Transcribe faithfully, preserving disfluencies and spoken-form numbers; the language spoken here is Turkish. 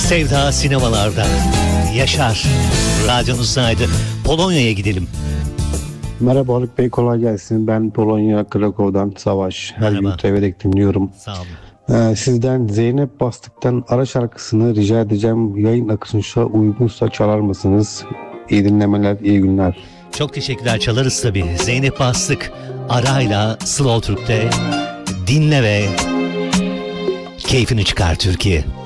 Sevda sinemalarda. Yaşar. Radyonuzdaydı. Polonya'ya gidelim. Merhaba Haluk Bey, kolay gelsin. Ben Polonya, Krakow'dan Savaş. Her Merhaba. gün severek dinliyorum. Sağ olun. Ee, sizden Zeynep Bastık'tan Ara şarkısını rica edeceğim. Yayın akışınca uygunsa çalar mısınız? İyi dinlemeler, iyi günler. Çok teşekkürler, çalarız tabii. Zeynep Bastık Ara'yla Slow Türk'te dinle ve keyfini çıkar Türkiye.